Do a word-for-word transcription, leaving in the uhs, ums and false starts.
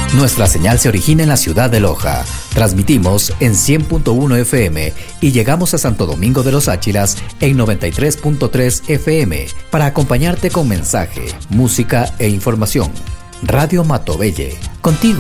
Nuestra señal se origina en la ciudad de Loja. Transmitimos en cien punto uno F M y llegamos a Santo Domingo de los Áchilas en noventa y tres punto tres F M para acompañarte con mensaje, música e información. Radio Matobelle, contigo.